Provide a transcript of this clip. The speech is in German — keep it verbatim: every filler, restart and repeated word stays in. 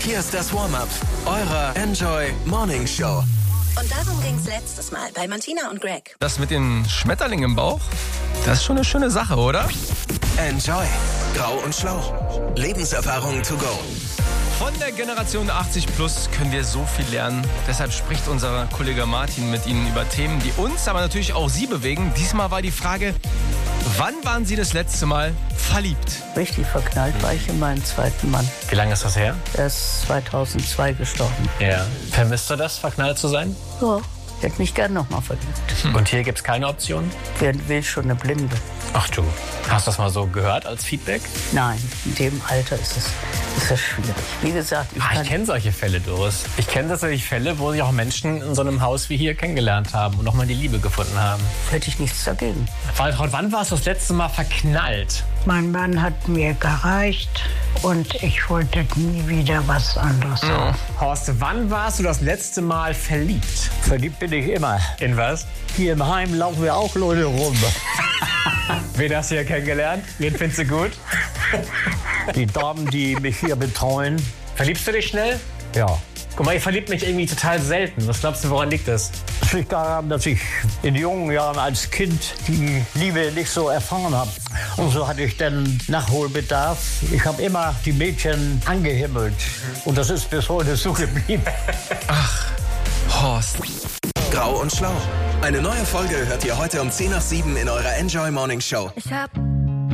Hier ist das Warm-up eurer Enjoy Morning Show. Und darum ging's letztes Mal bei Martina und Greg. Das mit den Schmetterlingen im Bauch, das ist schon eine schöne Sache, oder? Enjoy. Grau und Schlau. Lebenserfahrung to go. Von der Generation achtzig plus können wir so viel lernen. Deshalb spricht unser Kollege Martin mit Ihnen über Themen, die uns, aber natürlich auch Sie bewegen. Diesmal war die Frage, wann waren Sie das letzte Mal verliebt? Richtig verknallt war ich in meinen zweiten Mann. Wie lange ist das her? Er ist zweitausendzwei gestorben. Ja. Vermisst du das, verknallt zu sein? Ja, ich hätte mich gern nochmal verliebt. Hm. Und hier gibt's keine Option? Wer will schon eine Blinde? Ach du, hast du das mal so gehört als Feedback? Nein, in dem Alter ist es, ist es schwierig. Wie gesagt, ich, Ah, kann ich kenne solche Fälle, Doris. Ich kenne tatsächlich Fälle, wo sich auch Menschen in so einem Haus wie hier kennengelernt haben und nochmal die Liebe gefunden haben. hätte ich nichts dagegen. Waltraud, wann warst du das letzte Mal verknallt? Mein Mann hat mir gereicht und ich wollte nie wieder was anderes haben. Horst, wann warst du das letzte Mal verliebt? Verliebt bin ich immer. In was? Hier im Heim laufen wir auch Leute rum. Wen hast du hier kennengelernt? Wen findest du gut? Die Damen, die mich hier betreuen. Verliebst du dich schnell? Ja. Guck mal, ich verlieb mich irgendwie total selten. Was glaubst du, woran liegt das? Das liegt daran, dass ich in jungen Jahren als Kind die Liebe nicht so erfahren habe. Und so hatte ich dann Nachholbedarf. Ich habe immer die Mädchen angehimmelt. Und das ist bis heute so geblieben. Ach, Horst. Grau und Schlau. Eine neue Folge hört ihr heute um zehn nach sieben in eurer Enjoy Morning Show. Ich hab